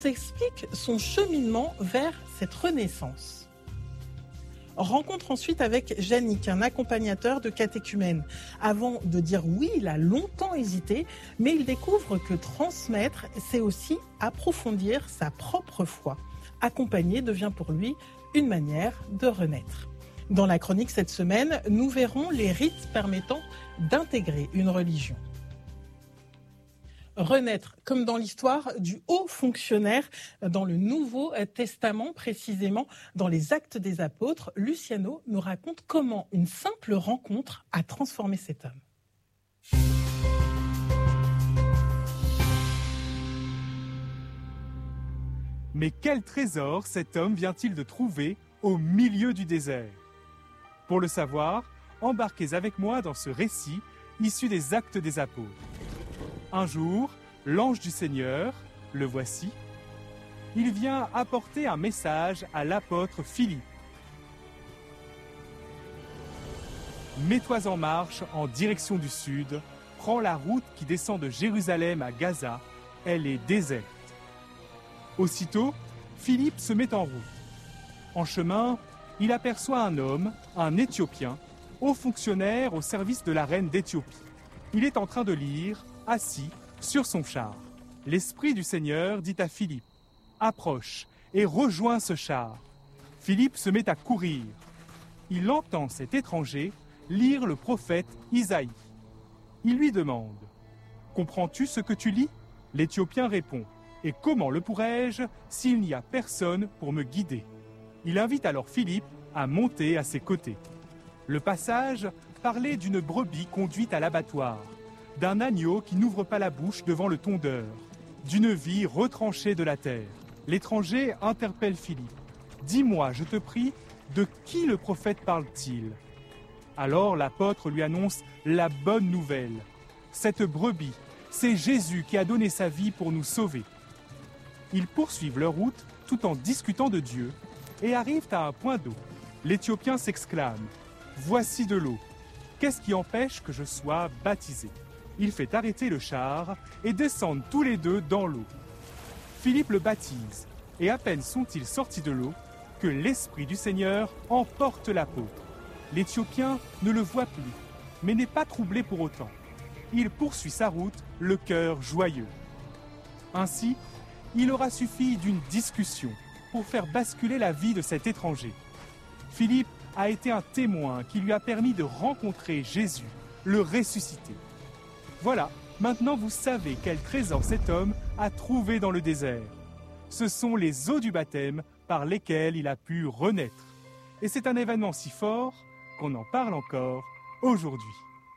explique son cheminement vers cette renaissance. Rencontre ensuite avec Yannick, un accompagnateur de catéchumènes. Avant de dire oui, il a longtemps hésité, mais il découvre que transmettre, c'est aussi approfondir sa propre foi. Accompagner devient pour lui une manière de renaître. Dans la chronique cette semaine, nous verrons les rites permettant d'intégrer une religion. Renaître, comme dans l'histoire du haut fonctionnaire dans le Nouveau Testament, précisément dans les Actes des Apôtres, Luciano nous raconte comment une simple rencontre a transformé cet homme. Mais quel trésor cet homme vient-il de trouver au milieu du désert? Pour le savoir, embarquez avec moi dans ce récit issu des Actes des Apôtres. Un jour, l'ange du Seigneur, le voici, il vient apporter un message à l'apôtre Philippe. Mets-toi en marche en direction du sud, prends la route qui descend de Jérusalem à Gaza, elle est déserte. Aussitôt, Philippe se met en route. En chemin, il aperçoit un homme, un Éthiopien, haut fonctionnaire au service de la reine d'Éthiopie. Il est en train de lire, assis sur son char. L'Esprit du Seigneur dit à Philippe, « Approche et rejoins ce char. » Philippe se met à courir. Il entend cet étranger lire le prophète Isaïe. Il lui demande, « Comprends-tu ce que tu lis ?» L'Éthiopien répond, « Et comment le pourrais-je s'il n'y a personne pour me guider ?» Il invite alors Philippe à monter à ses côtés. Le passage parlait d'une brebis conduite à l'abattoir, d'un agneau qui n'ouvre pas la bouche devant le tondeur, d'une vie retranchée de la terre. L'étranger interpelle Philippe. « Dis-moi, je te prie, de qui le prophète parle-t-il » Alors l'apôtre lui annonce la bonne nouvelle. Cette brebis, c'est Jésus qui a donné sa vie pour nous sauver. Ils poursuivent leur route tout en discutant de Dieu et arrivent à un point d'eau. L'Éthiopien s'exclame « Voici de l'eau. Qu'est-ce qui empêche que je sois baptisé ?» Il fait arrêter le char et descendent tous les deux dans l'eau. Philippe le baptise, et à peine sont-ils sortis de l'eau que l'Esprit du Seigneur emporte l'apôtre. L'Éthiopien ne le voit plus, mais n'est pas troublé pour autant. Il poursuit sa route, le cœur joyeux. Ainsi, il aura suffi d'une discussion pour faire basculer la vie de cet étranger. Philippe a été un témoin qui lui a permis de rencontrer Jésus, le ressuscité. Voilà, maintenant vous savez quel trésor cet homme a trouvé dans le désert. Ce sont les eaux du baptême par lesquelles il a pu renaître. Et c'est un événement si fort qu'on en parle encore aujourd'hui.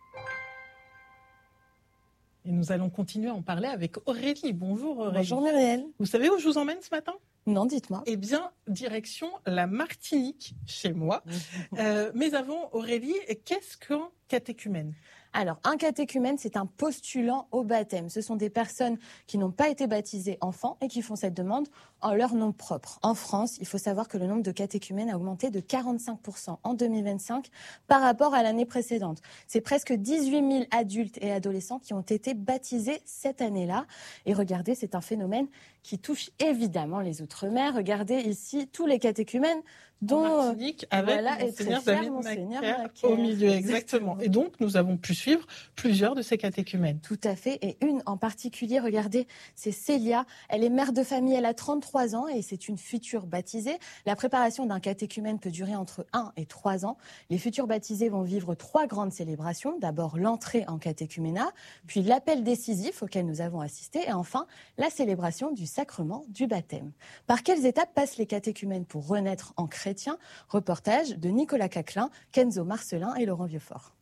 Et nous allons continuer à en parler avec Aurélie. Bonjour Aurélie. Bonjour Muriel. Vous savez où je vous emmène ce matin ? Non, dites-moi. Eh bien, direction la Martinique, chez moi. Mais avant, Aurélie, qu'est-ce qu'un catéchumène ? Alors, un catéchumène, c'est un postulant au baptême. Ce sont des personnes qui n'ont pas été baptisées enfants et qui font cette demande en leur nom propre. En France, il faut savoir que le nombre de catéchumènes a augmenté de 45% en 2025 par rapport à l'année précédente. C'est presque 18 000 adultes et adolescents qui ont été baptisés cette année-là. Et regardez, c'est un phénomène qui touche évidemment les Outre-mer. Regardez ici tous les catéchumènes dont Martinique avec Monseigneur David Macaire au milieu, exactement. Et donc, nous avons pu suivre plusieurs de ces catéchumènes. Tout à fait. Et une en particulier, regardez, c'est Célia. Elle est mère de famille, elle a 33 ans et c'est une future baptisée. La préparation d'un catéchumène peut durer entre 1 et 3 ans. Les futurs baptisés vont vivre 3 grandes célébrations. D'abord, l'entrée en catéchuménat, puis l'appel décisif auquel nous avons assisté et enfin, la célébration du sacrement du baptême. Par quelles étapes passent les catéchumènes pour renaître en chrétien ? Reportage de Nicolas Caclin, Kenzo Marcelin et Laurent Vieuxfort.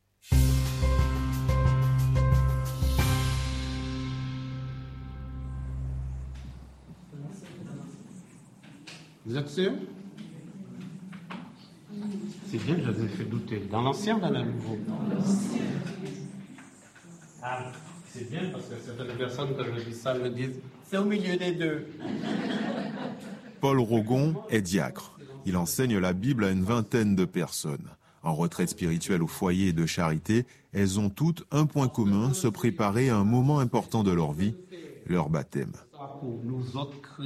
Vous êtes sûr? C'est bien, je vous ai fait douter. Dans l'ancien ou dans le nouveau? Ah, c'est bien parce que certaines personnes, quand je dis ça, me disent c'est au milieu des deux. Paul Rogon est diacre. Il enseigne la Bible à une vingtaine de personnes. En retraite spirituelle au foyer de charité, elles ont toutes un point commun, se préparer à un moment important de leur vie, leur baptême. Pas pour nous autres